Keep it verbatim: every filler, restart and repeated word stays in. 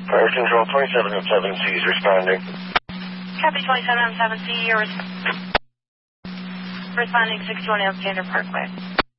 Fire Control twenty-seven oh seven C is responding. Copy twenty-seven oh seven C, you're res- responding six twenty Alexander Parkway.